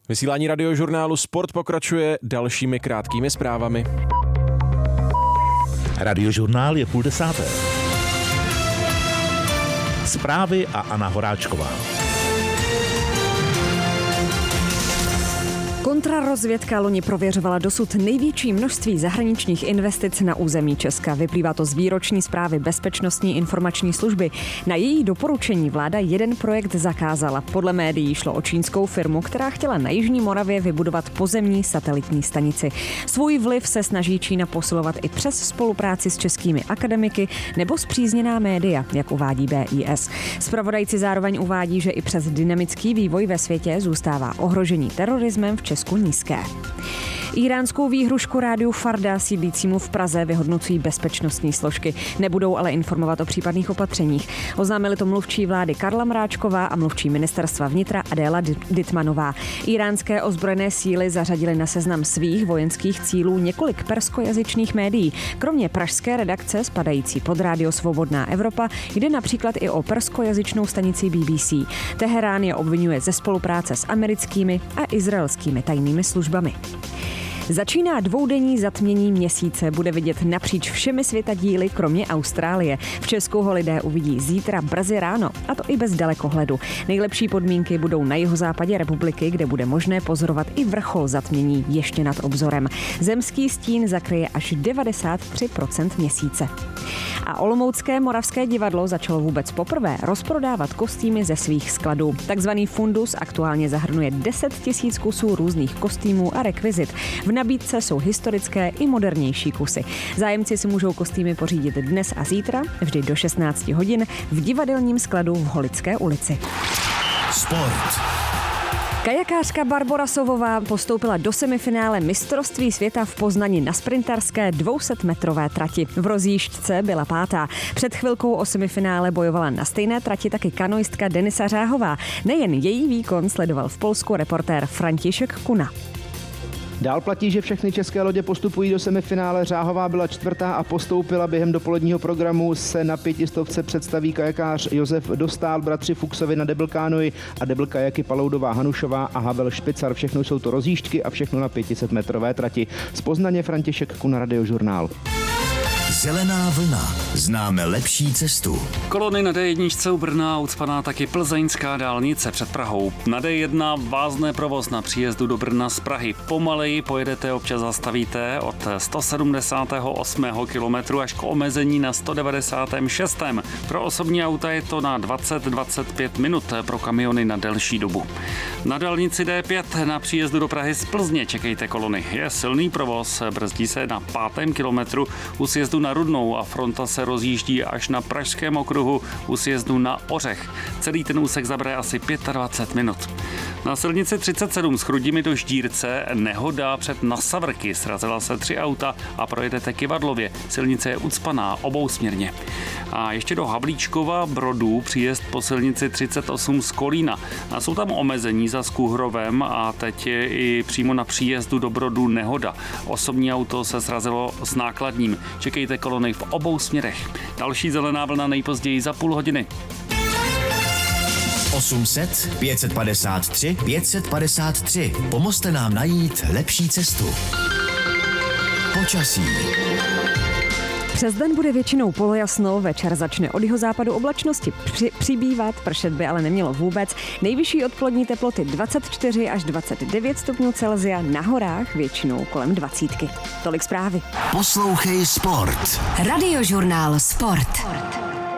Vysílání radiožurnálu Sport pokračuje dalšími krátkými zprávami. Radiožurnál je 9:30. Zprávy a Anna Horáčková. Kontrarozvědka loni prověřovala dosud největší množství zahraničních investic na území Česka. Vyplývá to z výroční zprávy Bezpečnostní informační služby. Na její doporučení vláda jeden projekt zakázala. Podle médií šlo o čínskou firmu, která chtěla na jižní Moravě vybudovat pozemní satelitní stanici. Svůj vliv se snaží Čína posilovat i přes spolupráci s českými akademiky nebo spřízněná média, jak uvádí BIS. Zpravodajci zároveň uvádí, že i přes dynamický vývoj ve světě zůstává ohrožení terorismem v Česku nízké. Íránskou výhrušku rádiu Farda sídlícímu v Praze vyhodnocují bezpečnostní složky. Nebudou ale informovat o případných opatřeních. Oznámili to mluvčí vlády Karla Mráčková a mluvčí ministerstva vnitra Adéla Dytmanová. Íránské ozbrojené síly zařadily na seznam svých vojenských cílů několik perskojazyčných médií. Kromě pražské redakce spadající pod rádio Svobodná Evropa jde například i o perskojazyčnou stanici BBC. Teherán je obvinuje ze spolupráce s americkými a izraelskými tajnými službami. Začíná dvoudenní zatmění měsíce, bude vidět napříč všemi světadíly, kromě Austrálie. V Česku ho lidé uvidí zítra brzy ráno, a to i bez dalekohledu. Nejlepší podmínky budou na jihozápadě republiky, kde bude možné pozorovat i vrchol zatmění ještě nad obzorem. Zemský stín zakryje až 93% měsíce. A olomoucké Moravské divadlo začalo vůbec poprvé rozprodávat kostýmy ze svých skladů. Takzvaný fundus aktuálně zahrnuje 10 000 kusů různých kostýmů a rekvizit. V nabídce jsou historické i modernější kusy. Zájemci si můžou kostýmy pořídit dnes a zítra, vždy do 16 hodin, v divadelním skladu v Holické ulici. Sport. Kajakářka Barbora Sovová postoupila do semifinále mistrovství světa v Poznani na sprinterské 200metrové trati. V rozjížďce byla pátá. Před chvilkou o semifinále bojovala na stejné trati taky kanoistka Denisa Řáhová. Nejen její výkon sledoval v Polsku reportér František Kuna. Dál platí, že všechny české lodě postupují do semifinále. Řáhová byla čtvrtá a postoupila. Během dopoledního programu se na 500 představí kajakář Josef Dostál, bratři Fuchsovi na double kánoi a double kajaky Paloudová Hanušová a Havel Špicar. Všechno jsou to rozjížďky a všechno na 500metrové trati. Z Poznaně František Kuna, Radiožurnál. Zelená vlna. Známe lepší cestu. Kolony na D1 u Brna ucpaná taky plzeňská dálnice před Prahou. Na D1 vázne provoz na příjezdu do Brna z Prahy. Pomaleji pojedete, občas zastavíte od 178. kilometru až k omezení na 196. Pro osobní auta je to na 20-25 minut, pro kamiony na delší dobu. Na dálnici D5 na příjezdu do Prahy z Plzně čekejte kolony. Je silný provoz, brzdí se na 5. kilometru u sjezdu na Rudnou a fronta se rozjíždí až na Pražském okruhu u sjezdu na Ořech. Celý ten úsek zabere asi 25 minut. Na silnici 37 s Chrudimi do Ždírce nehoda před Nasavrky. Srazila se 3 auta a projedete Kyvadlově. Silnice je ucpaná obousměrně. A ještě do Havlíčkova Brodů příjezd po silnici 38 z Kolína. A jsou tam omezení za Skúhrovem a teď je i přímo na příjezdu do Brodu nehoda. Osobní auto se srazilo s nákladním. Čekejte kolony v obou směrech. Další zelená vlna nejpozději za půl hodiny. 800 553 553. Pomozte nám najít lepší cestu. Počasí. Přes den bude většinou polojasno, večer začne od jihozápadu oblačnosti přibývat, pršet by ale nemělo vůbec. Nejvyšší odpolední teploty 24 až 29 stupňů Celsia, na horách většinou kolem 20. Tolik zprávy. Poslouchej Sport. Radiožurnál Sport.